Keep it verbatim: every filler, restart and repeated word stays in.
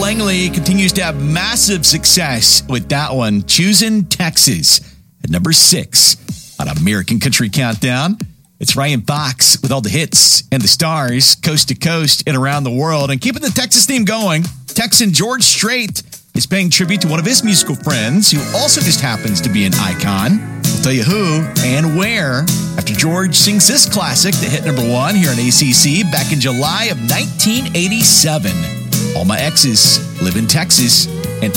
Langley continues to have massive success with that one, Choosing Texas, at number six on American Country Countdown. It's Ryan Fox with all the hits and the stars, coast to coast and around the world. And keeping the Texas theme going, Texan George Strait is paying tribute to one of his musical friends who also just happens to be an icon. We'll tell you who and where after George sings this classic that hit number one here on A C C back in July of nineteen eighty-seven. All My Exes Live in Texas.